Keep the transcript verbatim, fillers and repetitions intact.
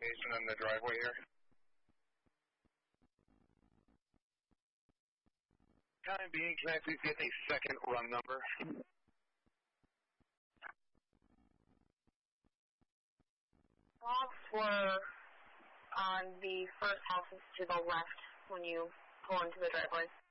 location in the driveway here? Time being, can I please get a second run number? Lots were on the first houses to the left when you pull into the driveway.